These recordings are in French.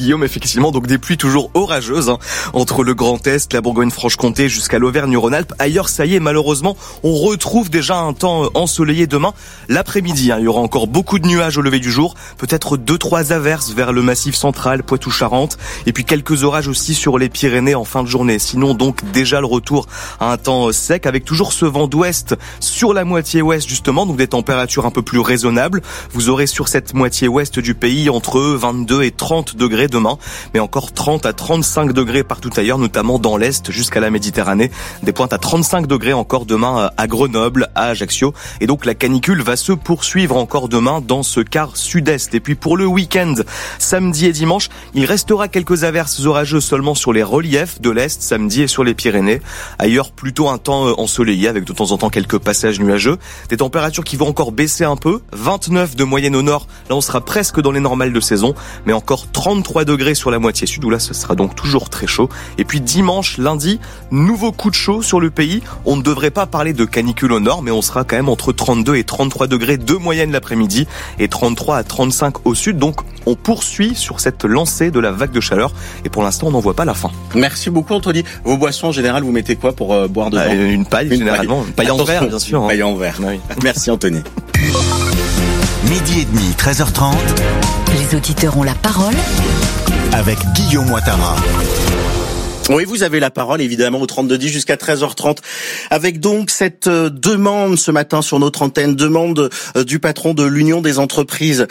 Guillaume, effectivement, donc des pluies toujours orageuses entre le Grand Est, la Bourgogne-Franche-Comté jusqu'à l'Auvergne-Rhône-Alpes. Ailleurs, ça y est, malheureusement, on retrouve déjà un temps ensoleillé demain. L'après-midi, il y aura encore beaucoup de nuages au lever du jour, peut-être 2-3 averses vers le Massif central, Poitou-Charentes, et puis quelques orages aussi sur les Pyrénées en fin de journée. Sinon, donc, déjà le retour à un temps sec avec toujours ce vent d'ouest sur la moitié ouest, justement, donc des températures un peu plus raisonnables. Vous aurez sur cette moitié ouest du pays entre 22 et 30 degrés demain, mais encore 30 à 35 degrés partout ailleurs, notamment dans l'Est jusqu'à la Méditerranée. Des pointes à 35 degrés encore demain à Grenoble, à Ajaccio. Et donc la canicule va se poursuivre encore demain dans ce quart sud-est. Et puis pour le week-end, samedi et dimanche, il restera quelques averses orageuses seulement sur les reliefs de l'Est, samedi et sur les Pyrénées. Ailleurs, plutôt un temps ensoleillé avec de temps en temps quelques passages nuageux. Des températures qui vont encore baisser un peu. 29 de moyenne au nord. Là, on sera presque dans les normales de saison. Mais encore 33 degrés sur la moitié sud où là, ce sera donc toujours très chaud. Et puis dimanche, lundi, nouveau coup de chaud sur le pays. On ne devrait pas parler de canicule au nord, mais on sera quand même entre 32 et 33 degrés de moyenne l'après-midi et 33 à 35 au sud. Donc, on poursuit sur cette lancée de la vague de chaleur. Et pour l'instant, on n'en voit pas la fin. Merci beaucoup, Anthony. Vos boissons, en général, vous mettez quoi pour boire dedans? Une paille, généralement. Une paille en verre, bien sûr. Une paille en verre. Oui. Merci, Anthony. Midi et demi, 13h30. Les auditeurs ont la parole avec Guillaume Ouattara. Oui, vous avez la parole, évidemment, au 3210 jusqu'à 13h30. Avec donc cette demande ce matin sur notre antenne, demande du patron de l'Union des entreprises,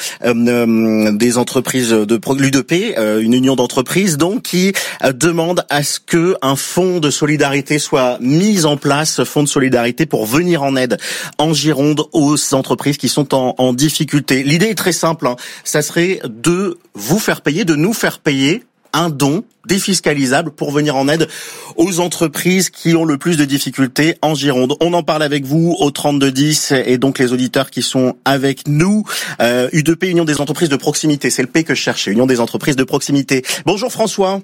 de l'UDP, une union d'entreprises, donc, qui demande à ce que un fonds de solidarité soit mis en place, fonds de solidarité pour venir en aide en Gironde aux entreprises qui sont en difficulté. L'idée est très simple, ça serait de vous faire payer, de nous faire payer un don défiscalisable pour venir en aide aux entreprises qui ont le plus de difficultés en Gironde. On en parle avec vous au 3210 et donc les auditeurs qui sont avec nous. UDP, Union des entreprises de proximité, c'est le P que je cherchais, Union des entreprises de proximité. Bonjour François.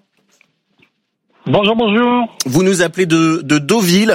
Bonjour. Vous nous appelez de Deauville.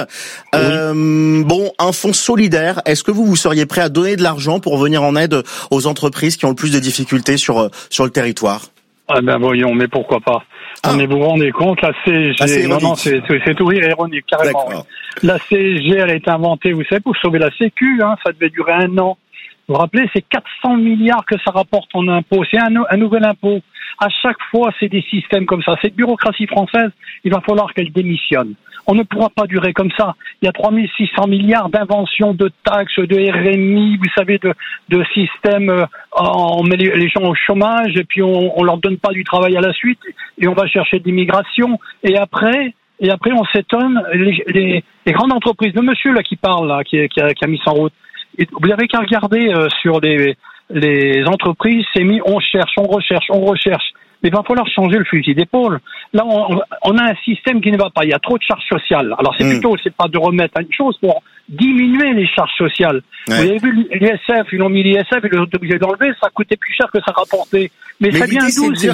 Oui. Bon, un fonds solidaire. Est-ce que vous seriez prêt à donner de l'argent pour venir en aide aux entreprises qui ont le plus de difficultés sur le territoire? Ah ben voyons, mais pourquoi pas. Mais vous vous rendez compte, la CSG, non, c'est tout rire ironique, carrément. Oui. La CSG, elle a été inventée, vous savez, pour sauver la Sécu, ça devait durer 1 an. Vous vous rappelez, c'est 400 milliards que ça rapporte en impôts. C'est un nouvel impôt. À chaque fois, c'est des systèmes comme ça. Cette bureaucratie française, il va falloir qu'elle démissionne. On ne pourra pas durer comme ça. Il y a 3600 milliards d'inventions, de taxes, de RMI, vous savez, de systèmes. On met les gens au chômage et puis on leur donne pas du travail à la suite et on va chercher de l'immigration. Et après, on s'étonne. Les grandes entreprises, le monsieur là qui parle là, qui a mis ça en route. Et vous n'avez qu'à regarder sur les entreprises, c'est mis on recherche. Mais il va falloir changer le fusil d'épaule. Là, on a un système qui ne va pas. Il y a trop de charges sociales. Alors, c'est pas de remettre une chose pour diminuer les charges sociales. Ouais. Vous avez vu l'ISF, ils ont mis l'ISF, ils l'ont obligé d'enlever, ça coûtait plus cher que ça rapportait. Mais ça vient d'où ces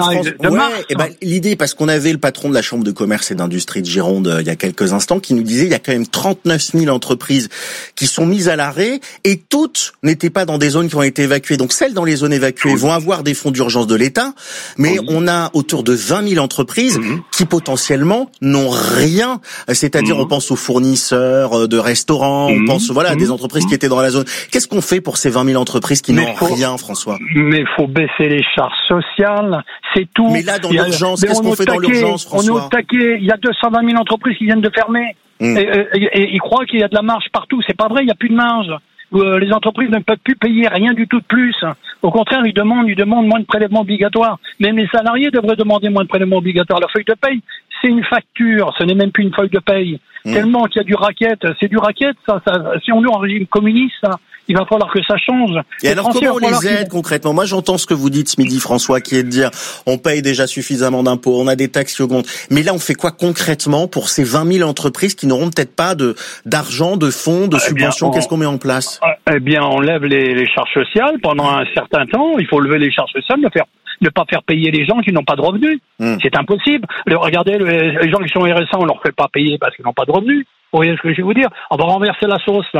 idées l'idée, parce qu'on avait le patron de la Chambre de commerce et d'industrie de Gironde il y a quelques instants qui nous disait il y a quand même 39 000 entreprises qui sont mises à l'arrêt et toutes n'étaient pas dans des zones qui ont été évacuées. Donc celles dans les zones évacuées vont avoir des fonds d'urgence de l'État, mais on a autour de 20 000 entreprises qui potentiellement n'ont rien. C'est-à-dire on pense aux fournisseurs de restaurants, on pense à des entreprises qui étaient dans la zone. Qu'est-ce qu'on fait pour ces 20 000 entreprises qui n'ont rien, François? Mais il faut baisser les charges sociales, c'est tout. Mais là, dans l'urgence, qu'est-ce qu'on fait dans l'urgence, François? On est au taquet, il y a 220 000 entreprises qui viennent de fermer. Et ils croient qu'il y a de la marge partout. C'est pas vrai, il n'y a plus de marge. Les entreprises ne peuvent plus payer rien du tout de plus. Au contraire, ils demandent moins de prélèvements obligatoires. Même les salariés devraient demander moins de prélèvements obligatoires. La feuille de paye, c'est une facture, ce n'est même plus une feuille de paye. Tellement qu'il y a du racket, c'est du racket, ça, si on est en régime communiste, ça, il va falloir que ça change. Et alors comment on les aide concrètement? Moi j'entends ce que vous dites ce midi, François, qui est de dire on paye déjà suffisamment d'impôts, on a des taxes qui augmentent. Mais là on fait quoi concrètement pour ces 20 000 entreprises qui n'auront peut-être pas d'argent, de fonds, de subventions? Qu'est-ce qu'on met en place? Eh bien on lève les charges sociales pendant un certain temps. Il faut lever les charges sociales, ne pas faire payer les gens qui n'ont pas de revenus. C'est impossible. Regardez, les gens qui sont RSA, on leur fait pas payer parce qu'ils n'ont pas de revenus. Vous voyez ce que je vais vous dire? On va renverser la sauce, là.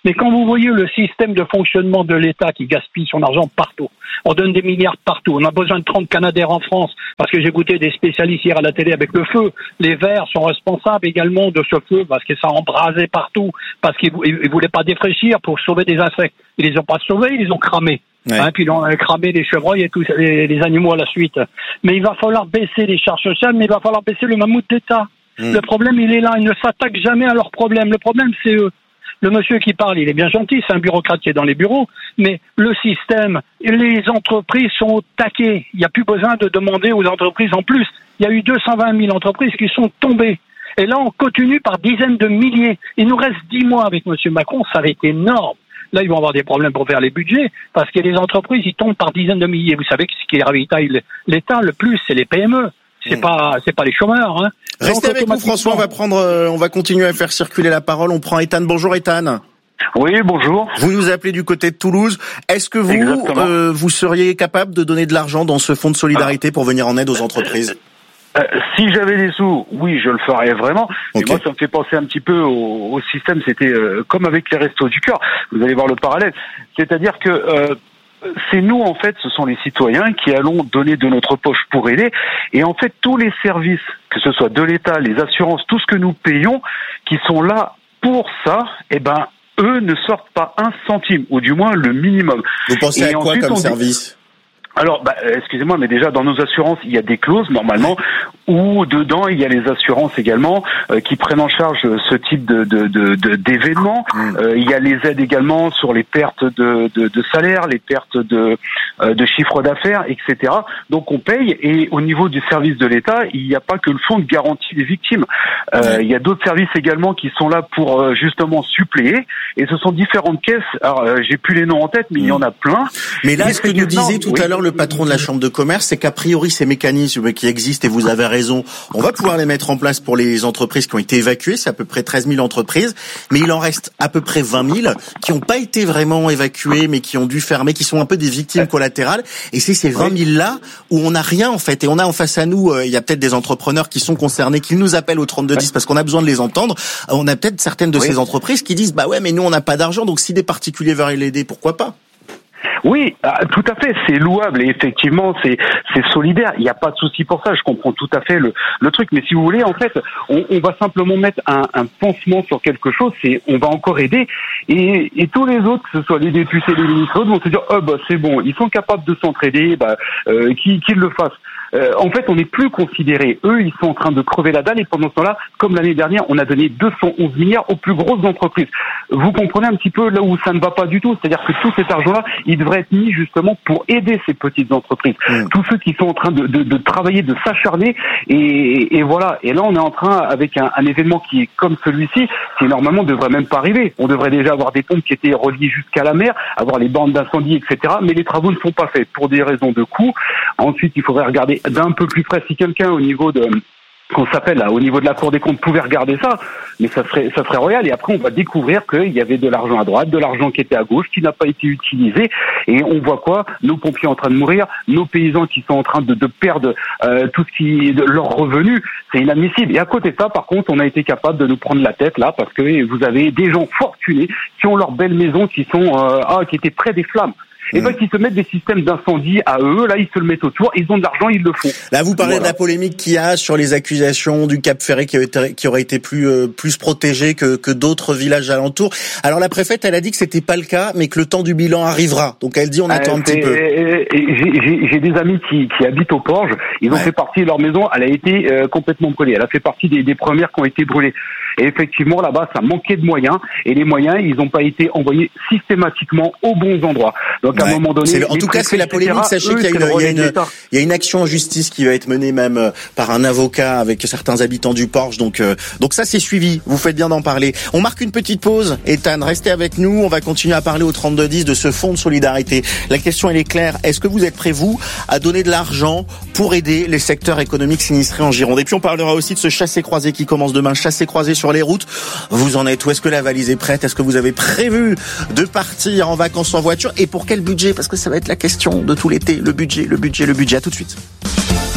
Mais quand vous voyez le système de fonctionnement de l'État qui gaspille son argent partout, on donne des milliards partout, on a besoin de 30 Canadair en France, parce que j'ai écouté des spécialistes hier à la télé avec le feu. Les Verts sont responsables également de ce feu, parce que ça a embrasé partout, parce qu'ils voulaient pas défraîchir pour sauver des insectes. Ils les ont pas sauvés, ils les ont cramés. Ouais. Puis ils ont cramé les chevreuils et tous les animaux à la suite. Mais il va falloir baisser les charges sociales, mais il va falloir baisser le mammouth d'État. Le problème, il est là. Ils ne s'attaquent jamais à leurs problèmes. Le problème, c'est eux. Le monsieur qui parle, il est bien gentil, c'est un bureaucrate qui est dans les bureaux, mais le système, les entreprises sont au taquet. Il n'y a plus besoin de demander aux entreprises en plus. Il y a eu 220 000 entreprises qui sont tombées. Et là, on continue par dizaines de milliers. Il nous reste 10 mois avec monsieur Macron, ça va être énorme. Là, ils vont avoir des problèmes pour faire les budgets, parce que les entreprises, ils tombent par dizaines de milliers. Vous savez que ce qui ravitaille l'État le plus, c'est les PME. C'est pas les chômeurs, hein. Restez avec nous, François. On va continuer à faire circuler la parole. On prend Ethan. Bonjour, Ethan. Oui, bonjour. Vous nous appelez du côté de Toulouse. Est-ce que vous seriez capable de donner de l'argent dans ce fonds de solidarité pour venir en aide aux entreprises? Si j'avais des sous, oui, je le ferais vraiment. Mais moi, ça me fait penser un petit peu au système. C'était comme avec les Restos du Cœur. Vous allez voir le parallèle. C'est-à-dire que c'est nous, en fait, ce sont les citoyens qui allons donner de notre poche pour aider. Et en fait, tous les services, que ce soit de l'État, les assurances, tout ce que nous payons, qui sont là pour ça, eux ne sortent pas un centime, ou du moins le minimum. Vous pensez à quoi comme service ? Alors, excusez-moi, mais déjà dans nos assurances, il y a des clauses normalement où dedans il y a les assurances également qui prennent en charge ce type d'événements. Il y a les aides également sur les pertes de salaire, les pertes de chiffre d'affaires, etc. Donc on paye, et au niveau du service de l'État, il n'y a pas que le fonds de garantie des victimes. Il y a d'autres services également qui sont là pour justement suppléer, et ce sont différentes caisses. Alors j'ai plus les noms en tête, mais il y en a plein. Mais là, ce que nous disait tout à l'heure le patron de la Chambre de commerce, c'est qu'a priori ces mécanismes qui existent, et vous avez raison, on va pouvoir les mettre en place pour les entreprises qui ont été évacuées, c'est à peu près 13 000 entreprises, mais il en reste à peu près 20 000 qui n'ont pas été vraiment évacuées, mais qui ont dû fermer, qui sont un peu des victimes collatérales, et c'est ces 20 000 là où on n'a rien en fait, et on a en face à nous, il y a peut-être des entrepreneurs qui sont concernés, qui nous appellent au 3210 parce qu'on a besoin de les entendre. On a peut-être certaines de ces entreprises qui disent bah ouais, mais nous on n'a pas d'argent, donc si des particuliers veulent l'aider, pourquoi pas? Oui, tout à fait, c'est louable, et effectivement c'est solidaire, il n'y a pas de souci pour ça, je comprends tout à fait le truc, mais si vous voulez, en fait, on va simplement mettre un pansement sur quelque chose, on va encore aider, et tous les autres, que ce soit les députés, les ministres, vont se dire c'est bon, ils sont capables de s'entraider, qu'ils le fassent. En fait, on n'est plus considérés. Eux, ils sont en train de crever la dalle, et pendant ce temps-là, comme l'année dernière, on a donné 211 milliards aux plus grosses entreprises. Vous comprenez un petit peu là où ça ne va pas du tout, c'est-à-dire que tout cet argent-là, il devrait être mis justement pour aider ces petites entreprises. Tous ceux qui sont en train de travailler, de s'acharner, et voilà. Et là, on est en train, avec un événement qui est comme celui-ci, qui normalement ne devrait même pas arriver. On devrait déjà avoir des pompes qui étaient reliées jusqu'à la mer, avoir les bandes d'incendie, etc. Mais les travaux ne sont pas faits pour des raisons de coût. Ensuite, il faudrait regarder d'un peu plus près si quelqu'un au niveau de au niveau de la Cour des comptes pouvait regarder ça, mais ça serait royal. Et après on va découvrir qu'il y avait de l'argent à droite, de l'argent qui était à gauche, qui n'a pas été utilisé, et on voit quoi? Nos pompiers en train de mourir, nos paysans qui sont en train de perdre tout ce qui de leurs revenus, c'est inadmissible. Et à côté de ça, par contre, on a été capable de nous prendre la tête là, parce que vous avez des gens fortunés qui ont leurs belles maisons qui étaient près des flammes. Et qu'ils se mettent des systèmes d'incendie à eux, là ils se le mettent autour, ils ont de l'argent, ils le font. Là vous parlez de la polémique qu'il y a sur les accusations du Cap Ferret qui aurait été plus protégé que d'autres villages alentours. Alors la préfète, elle a dit que c'était pas le cas, mais que le temps du bilan arrivera. Donc elle dit on attend un petit peu. J'ai des amis qui habitent au Porge, ils ont fait partie de leur maison, elle a été complètement brûlée. Elle a fait partie des premières qui ont été brûlées. Et effectivement là-bas ça manquait de moyens, et les moyens ils n'ont pas été envoyés systématiquement aux bons endroits. Donc à un moment donné, en tout cas c'est la polémique. Sachez qu'il y a une action en justice qui va être menée même par un avocat avec certains habitants du Porge. Donc ça c'est suivi. Vous faites bien d'en parler. On marque une petite pause. Ethan, restez avec nous. On va continuer à parler au 3210 de ce fonds de solidarité. La question elle est claire. Est-ce que vous êtes prêts vous à donner de l'argent pour aider les secteurs économiques sinistrés en Gironde? Et puis on parlera aussi de ce chassé-croisé qui commence demain. Chassé-croisé sur les routes. Vous en êtes où? Est-ce que la valise est prête? Est-ce que vous avez prévu de partir en vacances en voiture? Et pour quel budget? Parce que ça va être la question de tout l'été. Le budget. À tout de suite.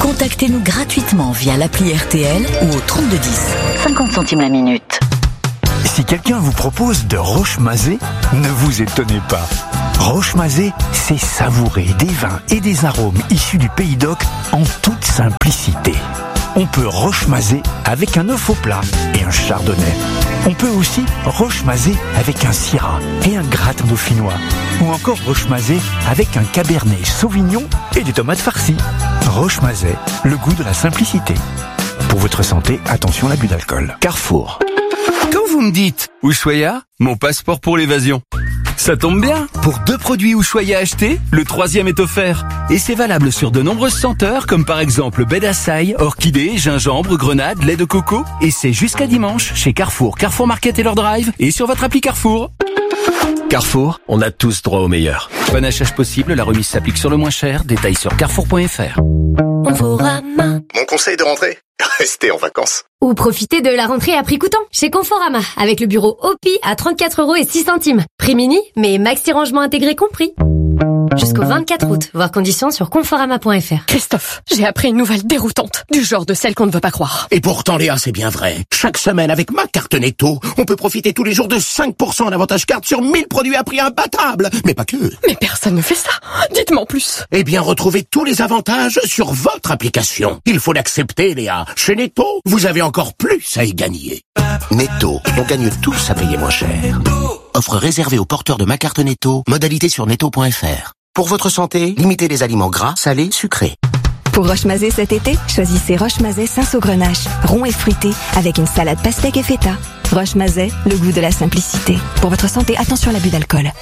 Contactez-nous gratuitement via l'appli RTL ou au 3210. 50 centimes la minute. Si quelqu'un vous propose de Roche-Mazet, ne vous étonnez pas. Roche-Mazet, c'est savourer des vins et des arômes issus du Pays d'Oc en toute simplicité. On peut Roche-Mazet avec un œuf au plat et un chardonnay. On peut aussi Roche-Mazet avec un syrah et un gratin dauphinois. Ou encore Roche-Mazet avec un cabernet sauvignon et des tomates farcies. Roche-Mazet, le goût de la simplicité. Pour votre santé, attention à l'abus d'alcool. Carrefour. Quand vous me dites Ushuaïa, mon passeport pour l'évasion. Ça tombe bien, pour 2 produits Ushuaïa achetés, le 3e est offert. Et c'est valable sur de nombreuses senteurs, comme par exemple baie d'Açaï, orchidée, gingembre, grenade, lait de coco. Et c'est jusqu'à dimanche chez Carrefour, Carrefour Market et leur drive, et sur votre appli Carrefour. Carrefour, on a tous droit au meilleur. Panachage possible, la remise s'applique sur le moins cher. Détails sur carrefour.fr. Conforama. Mon conseil de rentrée, restez en vacances. Ou profitez de la rentrée à prix coûtant chez Conforama, avec le bureau OPI à 34,06 €. Prix mini, mais maxi rangement intégré compris. Jusqu'au 24 août, voir conditions sur conforama.fr. Christophe, j'ai appris une nouvelle déroutante, du genre de celle qu'on ne veut pas croire. Et pourtant, Léa, c'est bien vrai. Chaque semaine, avec ma carte Netto, on peut profiter tous les jours de 5% en avantage carte sur 1000 produits à prix imbattable. Mais pas que. Mais personne ne fait ça. Dites-moi en plus. Eh bien, retrouvez tous les avantages sur votre application. Il faut l'accepter, Léa. Chez Netto, vous avez encore plus à y gagner. Netto, on gagne tous à payer moins cher. Offre réservée aux porteurs de ma carte Netto, modalité sur netto.fr. Pour votre santé, limitez les aliments gras, salés, sucrés. Pour Roche-Mazet cet été, choisissez Roche-Mazet Saint-Saugrenache, rond et fruité, avec une salade pastèque et feta. Roche-Mazet, le goût de la simplicité. Pour votre santé, attention à l'abus d'alcool.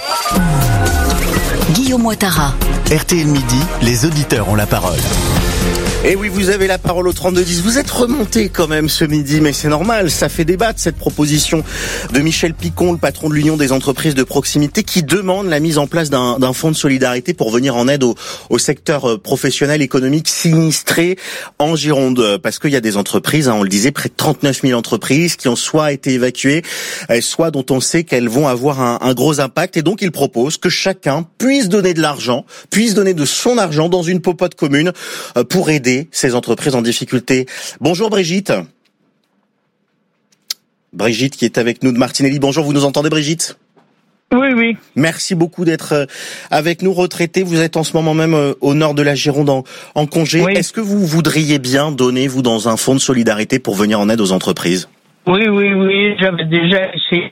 Guillaume Ouattara. RTL Midi, les auditeurs ont la parole. Et oui, vous avez la parole au 32-10. Vous êtes remonté quand même ce midi, mais c'est normal. Ça fait débattre cette proposition de Michel Picon, le patron de l'Union des entreprises de proximité, qui demande la mise en place d'un fonds de solidarité pour venir en aide au secteur professionnel économique sinistré en Gironde. Parce qu'il y a des entreprises, on le disait, près de 39 000 entreprises qui ont soit été évacuées, soit dont on sait qu'elles vont avoir un gros impact. Et donc, il propose que chacun puisse donner de l'argent, puisse donner de son argent dans une popote commune pour aider ces entreprises en difficulté. Bonjour Brigitte. Brigitte qui est avec nous de Martinelli. Bonjour, vous nous entendez Brigitte ? Oui, oui. Merci beaucoup d'être avec nous, retraité. Vous êtes en ce moment même au nord de la Gironde en congé. Oui. Est-ce que vous voudriez bien donner, vous, dans un fonds de solidarité pour venir en aide aux entreprises ? Oui. J'avais déjà essayé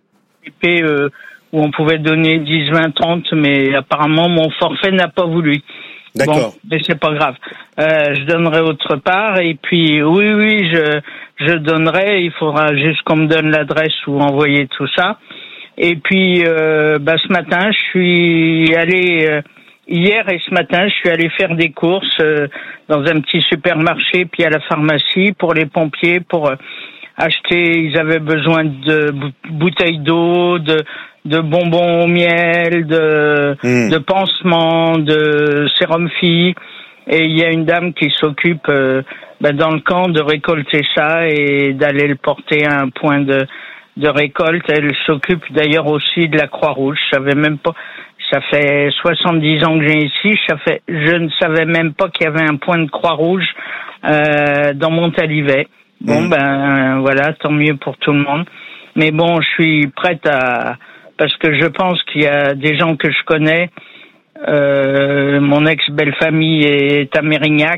où on pouvait donner 10, 20, 30, mais apparemment mon forfait n'a pas voulu. D'accord. Bon, mais c'est pas grave. Je donnerai autre part et puis oui, je donnerai. Il faudra juste qu'on me donne l'adresse ou envoyer tout ça. Et puis ce matin, je suis allé hier et ce matin, je suis allé faire des courses dans un petit supermarché puis à la pharmacie pour les pompiers pour acheter. Ils avaient besoin de bouteilles d'eau, de bonbons au miel, de pansements, de sérum fille. Et il y a une dame qui s'occupe dans le camp de récolter ça et d'aller le porter à un point de récolte. Elle s'occupe d'ailleurs aussi de la Croix-Rouge. Je savais même pas. Ça fait 70 ans que j'ai ici. Je ne savais même pas qu'il y avait un point de Croix-Rouge dans Montalivet. Bon, voilà, tant mieux pour tout le monde. Mais bon, je suis prête parce que je pense qu'il y a des gens que je connais. Mon ex-belle-famille est à Mérignac.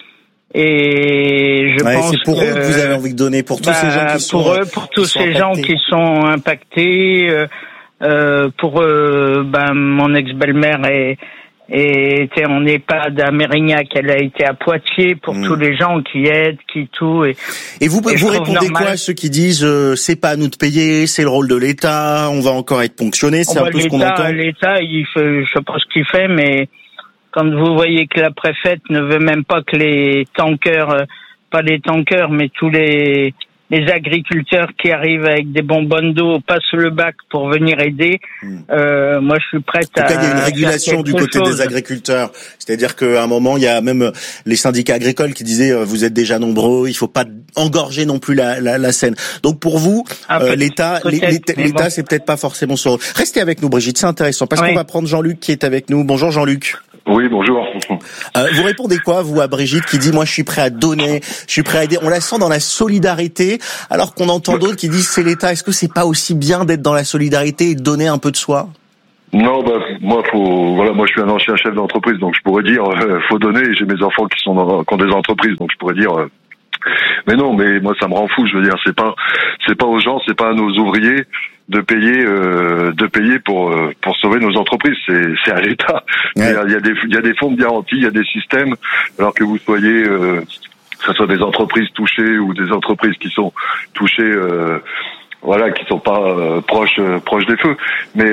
Et je pense c'est pour eux que vous avez envie de donner, pour tous ces gens qui sont pour tous ces gens qui sont impactés. Pour mon ex-belle-mère était en EHPAD à Mérignac, elle a été à Poitiers pour tous les gens qui aident, qui tout. Et vous répondez quoi à ceux qui disent c'est pas à nous de payer, c'est le rôle de l'État, on va encore être ponctionné, c'est un peu ce qu'on entend. L'État, il fait, je sais pas ce qu'il fait, mais quand vous voyez que la préfète ne veut même pas que les tankers, pas les tankers, mais tous les agriculteurs qui arrivent avec des bonbonnes d'eau passent le bac pour venir aider. Moi, je suis prête à... En tout cas, il y a une régulation du côté des agriculteurs. C'est-à-dire qu'à un moment, il y a même les syndicats agricoles qui disaient vous êtes déjà nombreux, il faut pas engorger non plus la scène. Donc pour vous, l'État, c'est peut-être pas forcément son rôle. Restez avec nous, Brigitte, c'est intéressant parce qu'on va prendre Jean-Luc qui est avec nous. Bonjour Jean-Luc. Oui, bonjour. Vous répondez quoi, vous, à Brigitte qui dit « Moi, je suis prêt à donner, je suis prêt à aider ». On la sent dans la solidarité, alors qu'on entend d'autres qui disent « C'est l'État ». Est-ce que c'est pas aussi bien d'être dans la solidarité et de donner un peu de soi ? Non, moi je suis un ancien chef d'entreprise, donc je pourrais dire faut donner. J'ai mes enfants qui ont des entreprises, donc je pourrais dire mais non, mais moi ça me rend fou. Je veux dire, c'est pas aux gens, c'est pas à nos ouvriers de payer pour sauver nos entreprises. C'est à l'État. Ouais. Il y a des fonds de garantie, il y a des systèmes. Alors que vous soyez que ce soit des entreprises touchées ou des entreprises qui sont touchées. Qui sont pas proches des feux, mais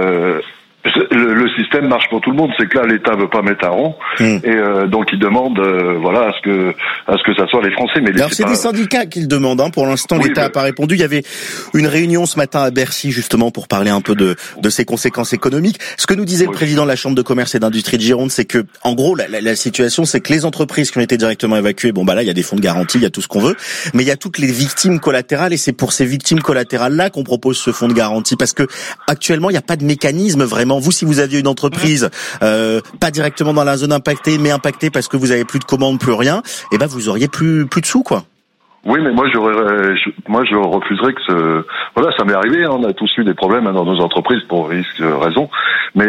le système marche pour tout le monde. C'est que là, l'État veut pas mettre un rond, et donc il demande, à ce que ça soit les Français. Mais alors c'est des syndicats qui le demandent. Pour l'instant, l'État n'a pas répondu. Il y avait une réunion ce matin à Bercy justement pour parler un peu de ses conséquences économiques. Ce que nous disait le président de la Chambre de commerce et d'industrie de Gironde, c'est que, en gros, la situation, c'est que les entreprises qui ont été directement évacuées, là, il y a des fonds de garantie, il y a tout ce qu'on veut, mais il y a toutes les victimes collatérales, et c'est pour ces victimes collatérales-là qu'on propose ce fonds de garantie, parce que actuellement, il n'y a pas de mécanisme vraiment. Vous, si vous aviez une entreprise, pas directement dans la zone impactée, mais impactée parce que vous avez plus de commandes, plus rien, vous auriez plus de sous, quoi. Oui, mais moi je refuserais que ça m'est arrivé, on a tous eu des problèmes dans nos entreprises pour raisons, mais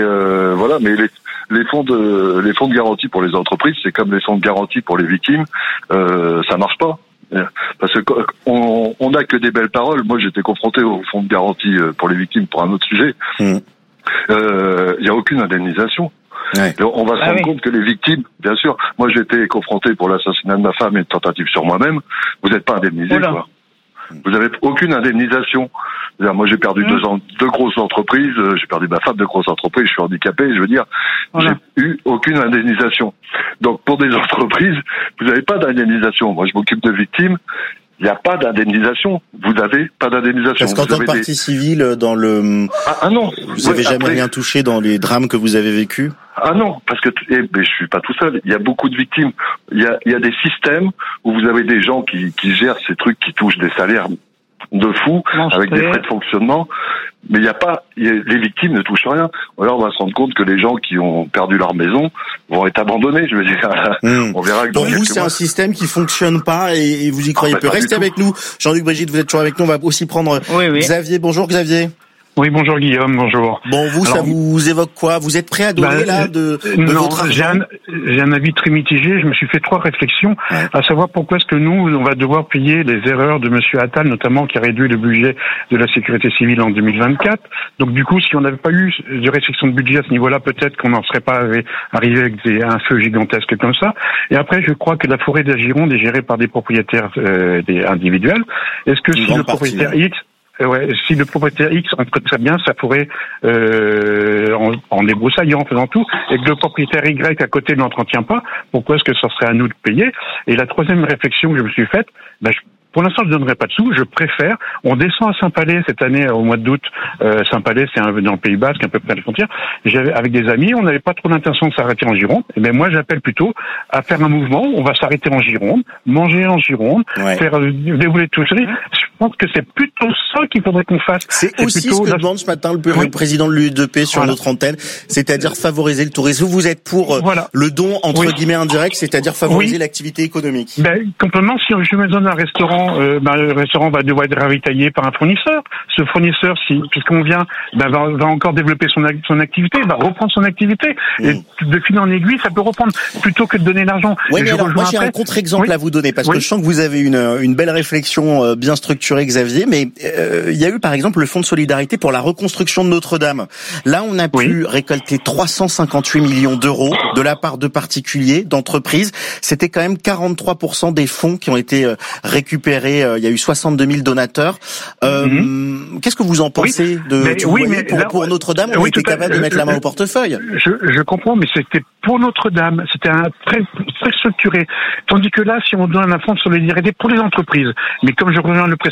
les fonds de garantie pour les entreprises, c'est comme les fonds de garantie pour les victimes, ça marche pas. Parce que on a que des belles paroles. Moi, j'étais confronté au fonds de garantie pour les victimes pour un autre sujet. Il y a aucune indemnisation. Ouais. On va se rendre compte que les victimes, bien sûr, moi j'ai été confronté pour l'assassinat de ma femme et une tentative sur moi-même, vous n'êtes pas indemnisé, quoi. Vous n'avez aucune indemnisation. Moi j'ai perdu deux grosses entreprises, j'ai perdu ma femme, 2 grosses entreprises, je suis handicapé, je veux dire, j'ai eu aucune indemnisation. Donc pour des entreprises, vous n'avez pas d'indemnisation. Moi je m'occupe de victimes. Il n'y a pas d'indemnisation. Vous n'avez pas d'indemnisation. Parce qu'en tant que partie civile, dans le... non. Vous avez jamais rien touché dans les drames que vous avez vécus? Non, parce que je suis pas tout seul. Il y a beaucoup de victimes. Il y a des systèmes où vous avez des gens qui gèrent ces trucs, qui touchent des salaires de fous, avec des frais de fonctionnement. Mais les victimes ne touchent rien. Alors on va se rendre compte que les gens qui ont perdu leur maison vont être abandonnés, je veux dire. On verra que pour vous, c'est un système qui fonctionne pas et vous y croyez peu. Restez avec nous. Jean-Luc, Brigitte, vous êtes toujours avec nous. On va aussi prendre Xavier. Bonjour Xavier. Oui, bonjour Guillaume, bonjour. Bon, vous, ça vous évoque quoi? Vous êtes prêt à donner de votre argent? J'ai un avis très mitigé. Je me suis fait 3 réflexions, à savoir pourquoi est-ce que nous, on va devoir payer les erreurs de Monsieur Attal, notamment qui a réduit le budget de la sécurité civile en 2024. Donc du coup, si on n'avait pas eu de restriction de budget à ce niveau-là, peut-être qu'on n'en serait pas arrivé avec un feu gigantesque comme ça. Et après, je crois que la forêt de la Gironde est gérée par des propriétaires individuels. Est-ce que si le propriétaire X si le propriétaire X entre très bien sa forêt en débroussaillant, en faisant tout, et que le propriétaire Y à côté ne l'entretient pas, pourquoi est-ce que ça serait à nous de payer? Et la troisième réflexion que je me suis faite, pour l'instant, je ne donnerai pas de sous. Je préfère. On descend à Saint-Palais cette année au mois d'août. Saint-Palais, c'est dans le Pays Basque, un peu près à la frontière. Avec des amis, on n'avait pas trop d'intention de s'arrêter en Gironde. Et moi, j'appelle plutôt à faire un mouvement. On va s'arrêter en Gironde, manger en Gironde, faire dérouler tout ça. Je pense que c'est plutôt ça qu'il faudrait qu'on fasse. C'est aussi ce que demande ce matin le président de l'UE2P sur notre antenne, c'est-à-dire favoriser le tourisme. Vous êtes pour le don entre guillemets indirect, c'est-à-dire favoriser l'activité économique. Complètement. Si je me donne un restaurant, le restaurant va devoir être ravitaillé par un fournisseur. Ce fournisseur, puisqu'on vient, va encore développer son activité, va reprendre son activité. Et de fil en aiguille, ça peut reprendre plutôt que de donner l'argent. Oui, mais alors moi j'ai un contre-exemple à vous donner, parce que je sens que vous avez une belle réflexion bien structurée, Xavier, mais il y a eu par exemple le fonds de solidarité pour la reconstruction de Notre-Dame. Là, on a pu récolter 358 millions d'euros de la part de particuliers, d'entreprises. C'était quand même 43% des fonds qui ont été récupérés. Il y a eu 62 000 donateurs. Qu'est-ce que vous en pensez pour Notre-Dame, on était capable de mettre la main au portefeuille. Je comprends, mais c'était pour Notre-Dame. C'était très structuré. Tandis que là, si on donne un fonds de solidarité pour les entreprises, mais comme je reviens le précédent,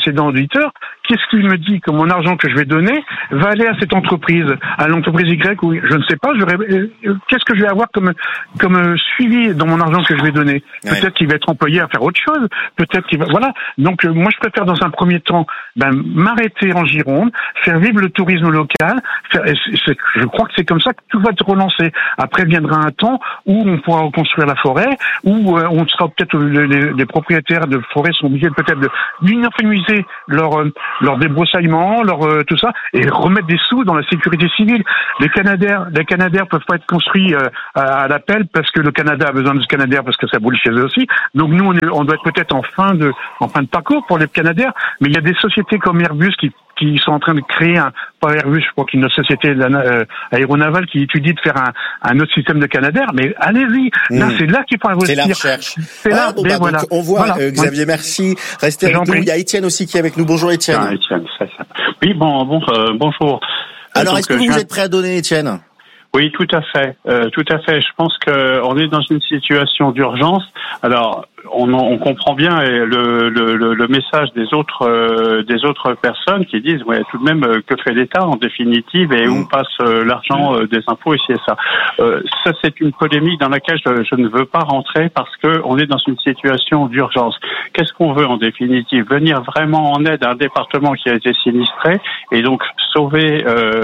précédent auditeur, qu'est-ce qu'il me dit que mon argent que je vais donner va aller à cette entreprise, à l'entreprise Y, ou je ne sais pas, qu'est-ce que je vais avoir comme suivi dans mon argent que je vais donner? Peut-être qu'il va être employé à faire autre chose, peut-être qu'il va, voilà. Donc, moi, je préfère dans un premier temps, m'arrêter en Gironde, faire vivre le tourisme local, je crois que c'est comme ça que tout va être relancé. Après viendra un temps où on pourra reconstruire la forêt, où on sera peut-être, les propriétaires de forêt sont obligés peut-être de uniformiser leur débroussaillement, tout ça, et remettre des sous dans la sécurité civile. Les Canadaires peuvent pas être construits à l'appel parce que le Canada a besoin de ce Canadair parce que ça brûle chez eux aussi. Donc nous, on doit être peut-être en fin de parcours pour les Canadaires, mais il y a des sociétés comme Airbus qui sont en train de créer pas Airbus, je crois qu'une autre société aéronavale qui étudie de faire un autre système de Canadair, mais allez-y, là, c'est là qu'il faut investir. C'est la recherche. C'est là, voilà. Donc on voit, Xavier, merci. Restez avec nous. Il y a Étienne aussi qui est avec nous. Bonjour Étienne. Étienne, ça. Oui, bonjour. Alors, est-ce que vous êtes prêt à donner, Étienne? Oui, tout à fait. Je pense qu'on est dans une situation d'urgence. Alors, on comprend bien le message des autres personnes qui disent, ouais, tout de même, que fait l'État en définitive et où passe l'argent des impôts ici et ça. Ça, c'est une polémique dans laquelle je ne veux pas rentrer parce que on est dans une situation d'urgence. Qu'est-ce qu'on veut en définitive? Venir vraiment en aide à un département qui a été sinistré et donc sauver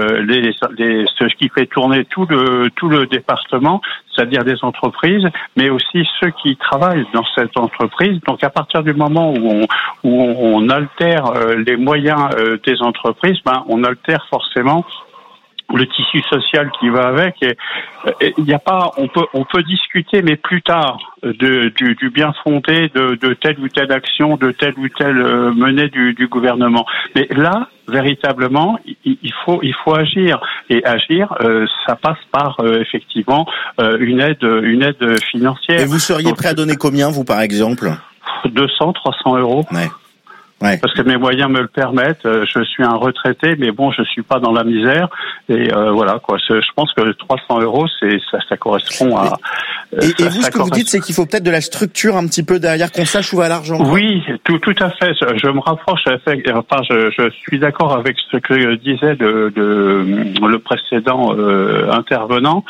ce qui fait tourner tout le département, c'est-à-dire des entreprises, mais aussi ceux qui travaillent dans cette entreprise. Donc à partir du moment où on altère les moyens des entreprises, on altère forcément le tissu social qui va avec. Et il n'y a pas, on peut discuter, mais plus tard, du bien fondé de telle ou telle action, de telle ou telle menée du gouvernement. Mais là, véritablement, il faut agir. Et agir, ça passe par effectivement une aide financière. Et vous seriez prêt à donner combien, vous, par exemple? 200, 300 euros. Ouais. Parce que mes moyens me le permettent. Je suis un retraité, mais bon, je suis pas dans la misère. Et voilà, quoi. Je pense que 300 euros, ça correspond à. Et vous, ce que vous dites, c'est qu'il faut peut-être de la structure un petit peu derrière, qu'on sache où va l'argent. Oui, tout à fait. Je me rapproche. Je suis d'accord avec ce que disait le précédent intervenant.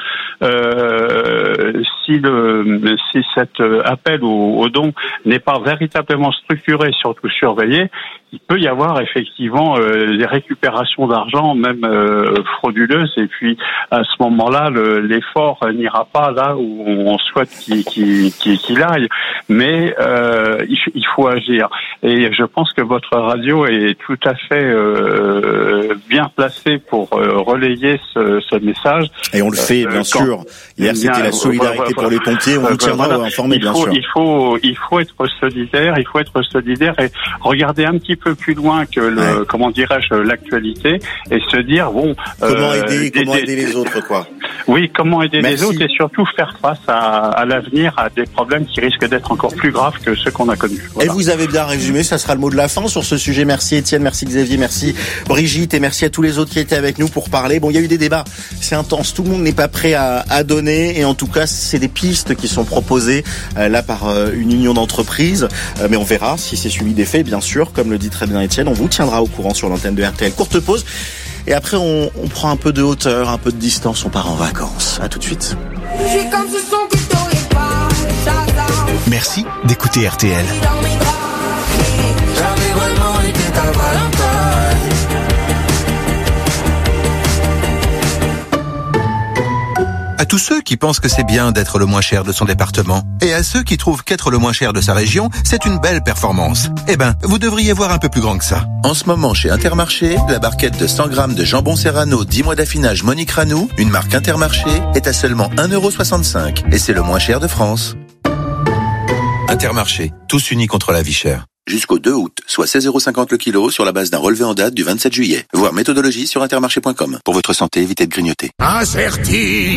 Si cet appel au don n'est pas véritablement structuré, surtout surveillé, il peut y avoir effectivement des récupérations d'argent, même frauduleuses, et puis à ce moment-là, l'effort n'ira pas là où on souhaite qu'il aille. Mais il faut agir. Et je pense que votre radio est tout à fait bien placée pour relayer ce message. Et on le fait, bien sûr. Hier, c'était la solidarité pour les pompiers. On vous tiendra informé, bien sûr. Il faut être solidaire. Il faut être solidaire et regarder un petit peu plus loin que comment dirais-je, l'actualité, et se dire comment aider les autres, quoi. Oui, comment aider les autres et surtout faire face à l'avenir, à des problèmes qui risquent d'être encore plus graves que ceux qu'on a connus. Voilà. Et vous avez bien résumé, ça sera le mot de la fin sur ce sujet. Merci Étienne, merci Xavier, merci Brigitte et merci à tous les autres qui étaient avec nous pour parler. Bon, il y a eu des débats, c'est intense, tout le monde n'est pas prêt à donner, et en tout cas, c'est des pistes qui sont proposées là par une union d'entreprises, mais on verra si c'est suivi des faits, bien sûr, comme le dit très bien Étienne. On vous tiendra au courant sur l'antenne de RTL. Courte pause. Et après, on prend un peu de hauteur, un peu de distance, on part en vacances. À tout de suite. Merci d'écouter RTL. À tous ceux qui pensent que c'est bien d'être le moins cher de son département, et à ceux qui trouvent qu'être le moins cher de sa région, c'est une belle performance, vous devriez voir un peu plus grand que ça. En ce moment, chez Intermarché, la barquette de 100 grammes de jambon Serrano 10 mois d'affinage Monique Ranou, une marque Intermarché, est à seulement 1,65 €, et c'est le moins cher de France. Intermarché, tous unis contre la vie chère. Jusqu'au 2 août, soit 16,50 € le kilo sur la base d'un relevé en date du 27 juillet. Voir méthodologie sur intermarché.com. Pour votre santé, évitez de grignoter. Incerti.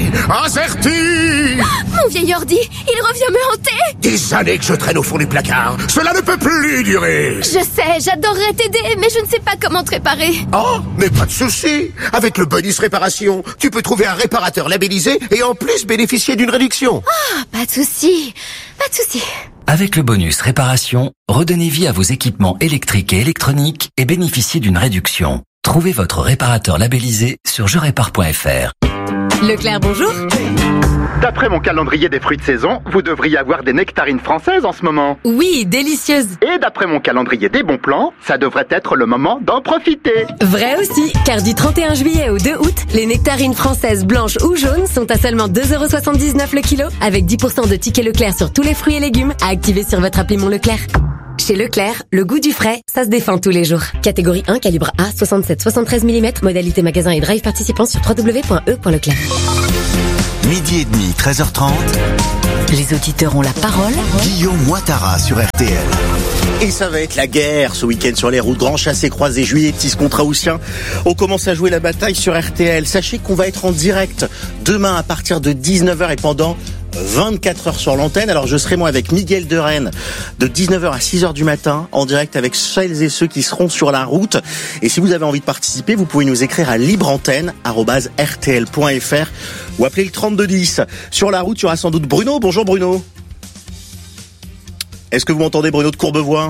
Mon vieil ordi, il revient me hanter. Des années que je traîne au fond du placard. Cela ne peut plus durer. Je sais, j'adorerais t'aider, mais je ne sais pas comment te réparer. Oh, mais pas de souci. Avec le bonus réparation, tu peux trouver un réparateur labellisé et en plus bénéficier d'une réduction. Ah, pas de souci. Avec le bonus réparation, redonnez vie à vos équipements électriques et électroniques et bénéficiez d'une réduction. Trouvez votre réparateur labellisé sur jerépare.fr. Leclerc, bonjour. D'après mon calendrier des fruits de saison, vous devriez avoir des nectarines françaises en ce moment. Oui, délicieuses. Et d'après mon calendrier des bons plans, ça devrait être le moment d'en profiter. Vrai aussi, car du 31 juillet au 2 août, les nectarines françaises blanches ou jaunes sont à seulement 2,79€ le kilo, avec 10% de tickets Leclerc sur tous les fruits et légumes à activer sur votre appli Mon Leclerc. Chez Leclerc, le goût du frais, ça se défend tous les jours. Catégorie 1, calibre A, 67-73 mm, modalité magasin et drive participant sur www.e.leclerc. Midi et demi, 13h30. Les auditeurs ont la parole. Guillaume Ouattara sur RTL. Et ça va être la guerre ce week-end sur les routes. Grand chassé croisé, juillet 6 contre Haussien. On commence à jouer la bataille sur RTL. Sachez qu'on va être en direct demain à partir de 19h et pendant 24 heures sur l'antenne. Alors je serai moi avec Miguel de Rennes de 19h à 6h du matin en direct avec celles et ceux qui seront sur la route. Et si vous avez envie de participer, vous pouvez nous écrire à libreantenne@rtl.fr ou appeler le 3210. Sur la route, il y aura sans doute Bruno. Bonjour Bruno. Est-ce que vous m'entendez, Bruno de Courbevoie?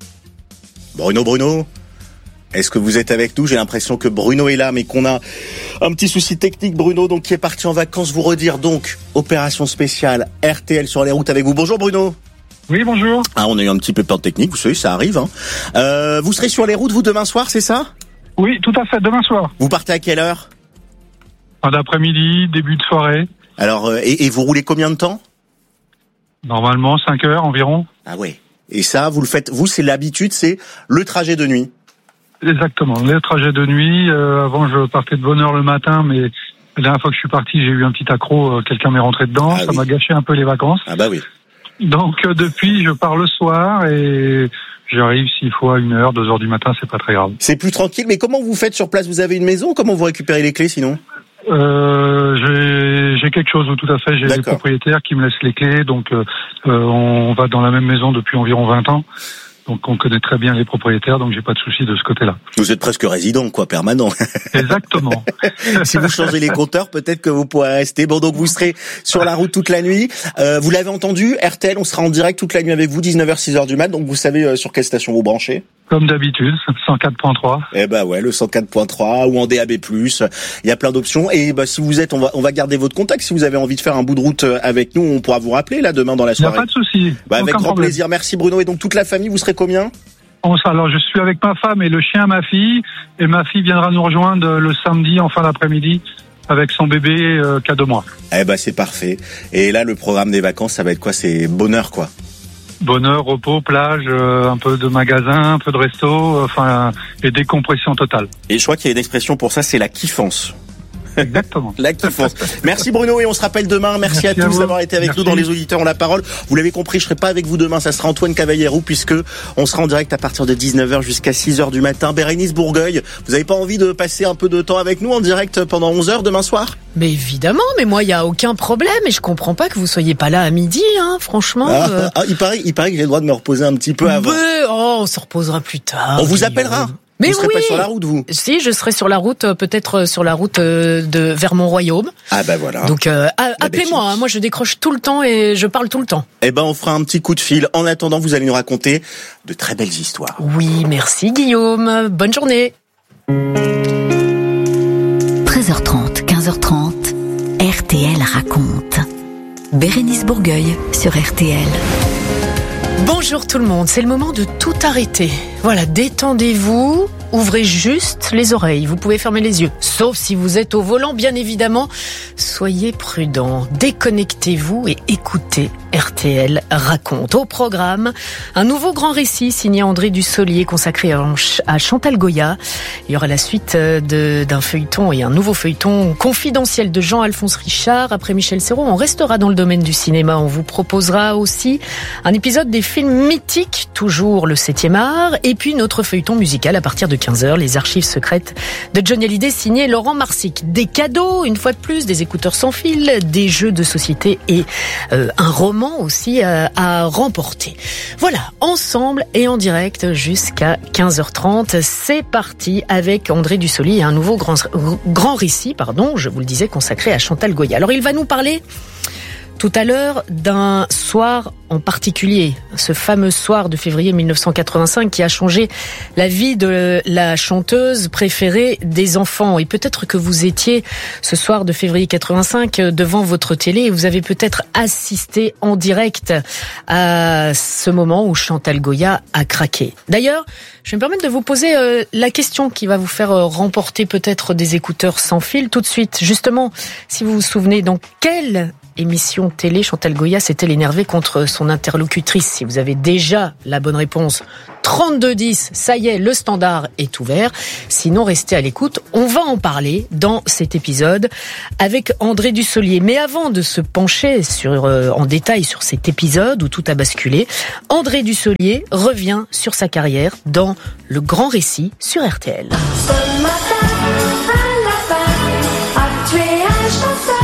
Bruno, est-ce que vous êtes avec nous? J'ai l'impression que Bruno est là, mais qu'on a un petit souci technique. Bruno, donc, qui est parti en vacances. Vous redire, donc, opération spéciale RTL sur les routes avec vous. Bonjour Bruno. Oui, bonjour. Ah, on a eu un petit pépin technique, vous savez, ça arrive. Hein. Vous serez sur les routes, vous, demain soir, c'est ça? Oui, tout à fait, demain soir. Vous partez à quelle heure? Fin d'après-midi, début de soirée. Alors, et vous roulez combien de temps? Normalement, 5 heures environ. Ah ouais. Et ça, vous le faites, vous, c'est l'habitude, c'est le trajet de nuit. Exactement, le trajet de nuit. Avant, je partais de bonne heure le matin, mais la dernière fois que je suis parti, j'ai eu un petit accro, quelqu'un m'est rentré dedans, ça m'a gâché un peu les vacances. Ah bah oui. Donc, depuis, je pars le soir et j'arrive s'il faut à 1h, 2h du matin, c'est pas très grave. C'est plus tranquille, mais comment vous faites sur place? Vous avez une maison? Comment vous récupérez les clés sinon? J'ai quelque chose, tout à fait. J'ai des propriétaires qui me laissent les clés, donc on va dans la même maison depuis environ 20 ans. Donc on connaît très bien les propriétaires, donc j'ai pas de souci de ce côté-là. Vous êtes presque résident, quoi, permanent. Exactement. Si vous changez les compteurs, peut-être que vous pourrez rester. Bon, donc vous serez sur la route toute la nuit. Vous l'avez entendu, RTL, on sera en direct toute la nuit avec vous, 19h, 6h du mat. Donc vous savez sur quelle station vous branchez? Comme d'habitude, 104.3. Eh ben ouais, le 104.3 ou en DAB+. Il y a plein d'options. Et bah si vous êtes, on va garder votre contact. Si vous avez envie de faire un bout de route avec nous, on pourra vous rappeler là demain dans la soirée. Il n'y a pas de souci. Bah, avec grand plaisir. Merci Bruno. Et donc toute la famille, vous serez combien? Alors je suis avec ma femme et le chien, ma fille. Et ma fille viendra nous rejoindre le samedi en fin d'après-midi avec son bébé qui a 2 mois. Eh ben c'est parfait. Et là, le programme des vacances, ça va être quoi? C'est bonheur, quoi. Bonheur, repos, plage, un peu de magasin, un peu de resto, enfin, et décompression totale. Et je crois qu'il y a une expression pour ça, c'est la kiffance. Exactement. La kiffance. Merci Bruno et on se rappelle demain. Merci à tous d'avoir été avec nous dans Les Auditeurs ont la parole. Vous l'avez compris, je serai pas avec vous demain, ça sera Antoine Cavallero puisque on sera en direct à partir de 19h jusqu'à 6h du matin. Bérénice Bourgueil, vous avez pas envie de passer un peu de temps avec nous en direct pendant 11h demain soir? Mais évidemment, mais moi il y a aucun problème et je comprends pas que vous soyez pas là à midi, hein, franchement. Il paraît que j'ai le droit de me reposer un petit peu avant. On se reposera plus tard. On vous appellera. Mais vous serez pas sur la route, vous? Si, je serai sur la route, peut-être sur la route vers mon royaume. Ah ben voilà. Donc appelez-moi, hein, moi je décroche tout le temps et je parle tout le temps. Eh ben on fera un petit coup de fil. En attendant, vous allez nous raconter de très belles histoires. Oui, merci Guillaume. Bonne journée. 13h30, 15h30, RTL raconte. Bérénice Bourgueil sur RTL. Bonjour tout le monde, c'est le moment de tout arrêter. Voilà, détendez-vous, ouvrez juste les oreilles, vous pouvez fermer les yeux, sauf si vous êtes au volant, bien évidemment. Soyez prudents, déconnectez-vous et écoutez RTL raconte. Au programme, un nouveau grand récit signé André Dussolier consacré à Chantal Goya. Il y aura la suite d'un feuilleton et un nouveau feuilleton confidentiel de Jean-Alphonse Richard. Après Michel Serrault, on restera dans le domaine du cinéma. On vous proposera aussi un épisode des films mythiques, toujours le 7e art, et puis notre feuilleton musical à partir de 15h, les archives secrètes de Johnny Hallyday signé Laurent Marsic. Des cadeaux, une fois de plus, des écouteurs sans fil, des jeux de société et un roman aussi à remporter. Voilà, ensemble et en direct jusqu'à 15h30. C'est parti avec André Dussolier et un nouveau grand récit, je vous le disais, consacré à Chantal Goya. Alors il va nous parler tout à l'heure d'un soir en particulier, ce fameux soir de février 1985 qui a changé la vie de la chanteuse préférée des enfants. Et peut-être que vous étiez ce soir de février 85 devant votre télé et vous avez peut-être assisté en direct à ce moment où Chantal Goya a craqué. D'ailleurs, je vais me permettre de vous poser la question qui va vous faire remporter peut-être des écouteurs sans fil tout de suite. Justement, si vous vous souvenez, dans quelle émission télé Chantal Goya s'est-elle énervée contre son interlocutrice? Si vous avez déjà la bonne réponse, 3210, ça y est, le standard est ouvert. Sinon, restez à l'écoute. On va en parler dans cet épisode avec André Dussolier. Mais avant de se pencher en détail sur cet épisode où tout a basculé, André Dussolier revient sur sa carrière dans Le Grand Récit sur RTL. Ce matin, à la fin, a tué un chanteur.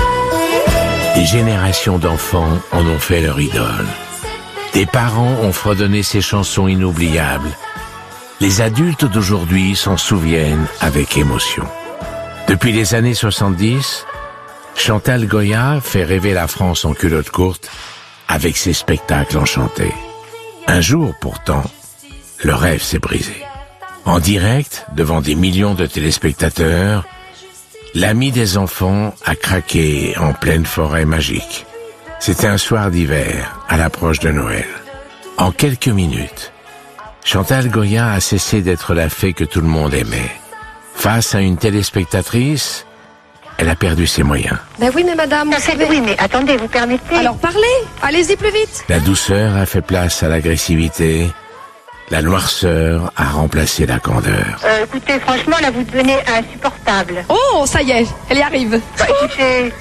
Des générations d'enfants en ont fait leur idole. Des parents ont fredonné ces chansons inoubliables. Les adultes d'aujourd'hui s'en souviennent avec émotion. Depuis les années 70, Chantal Goya fait rêver la France en culotte courte avec ses spectacles enchantés. Un jour, pourtant, le rêve s'est brisé. En direct, devant des millions de téléspectateurs, l'ami des enfants a craqué en pleine forêt magique. C'était un soir d'hiver, à l'approche de Noël. En quelques minutes, Chantal Goya a cessé d'être la fée que tout le monde aimait. Face à une téléspectatrice, elle a perdu ses moyens. Ben oui, mais madame, vous savez... Oui, mais attendez, vous permettez... Alors parlez, allez-y plus vite. La douceur a fait place à l'agressivité. La noirceur a remplacé la candeur. Écoutez, franchement, là, vous devenez insupportable. Oh, ça y est, elle y arrive. Bah, écoutez...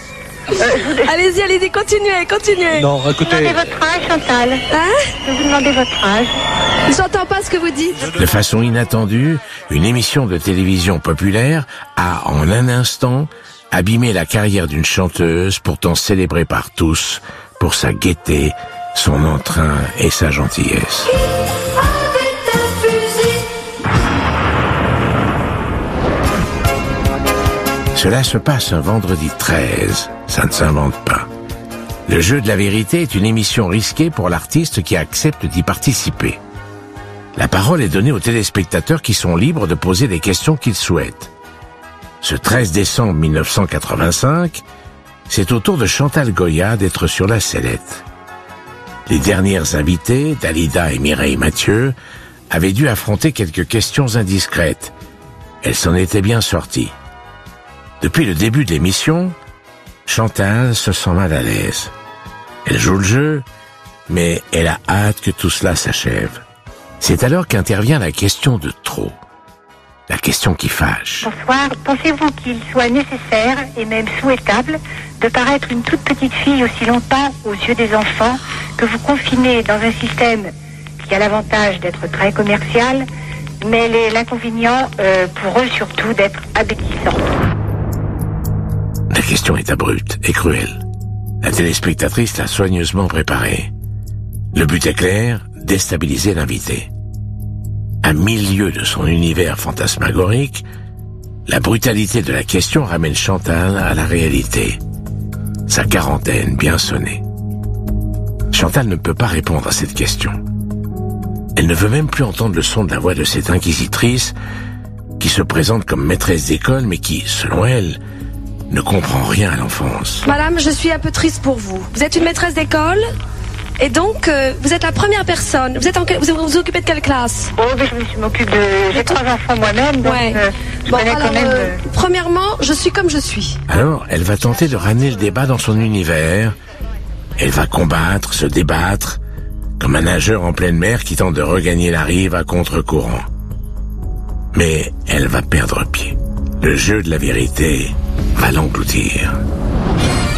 Allez-y, continuez. Non, écoutez... Vous demandez votre âge, Chantal. Hein? Je vous demandez votre âge. J'entends pas ce que vous dites. De façon inattendue, une émission de télévision populaire a, en un instant, abîmé la carrière d'une chanteuse pourtant célébrée par tous pour sa gaieté, son entrain et sa gentillesse. Cela se passe un vendredi 13, ça ne s'invente pas. Le jeu de la vérité est une émission risquée pour l'artiste qui accepte d'y participer. La parole est donnée aux téléspectateurs qui sont libres de poser les questions qu'ils souhaitent. Ce 13 décembre 1985, c'est au tour de Chantal Goya d'être sur la sellette. Les dernières invitées, Dalida et Mireille Mathieu, avaient dû affronter quelques questions indiscrètes. Elles s'en étaient bien sorties. Depuis le début de l'émission, Chantal se sent mal à l'aise. Elle joue le jeu, mais elle a hâte que tout cela s'achève. C'est alors qu'intervient la question de trop. La question qui fâche. Bonsoir. Pensez-vous qu'il soit nécessaire et même souhaitable de paraître une toute petite fille aussi longtemps aux yeux des enfants que vous confinez dans un système qui a l'avantage d'être très commercial, mais l'inconvénient pour eux surtout d'être abétissant? La question est abrupte et cruelle. La téléspectatrice l'a soigneusement préparée. Le but est clair, déstabiliser l'invité. À 1000 lieues de son univers fantasmagorique, la brutalité de la question ramène Chantal à la réalité. Sa quarantaine bien sonnée. Chantal ne peut pas répondre à cette question. Elle ne veut même plus entendre le son de la voix de cette inquisitrice qui se présente comme maîtresse d'école mais qui, selon elle, ne comprend rien à l'enfance. Madame, je suis un peu triste pour vous. Vous êtes une maîtresse d'école et donc vous êtes la première personne. Vous vous occupez de quelle classe? Oh, mais je m'occupe de... J'ai 3 enfants moi-même, donc ouais. je connais quand même... Premièrement, je suis comme je suis. Alors, elle va tenter de ramener le débat dans son univers. Elle va combattre, se débattre, comme un nageur en pleine mer qui tente de regagner la rive à contre-courant. Mais elle va perdre pied. Le jeu de la vérité va l'engloutir.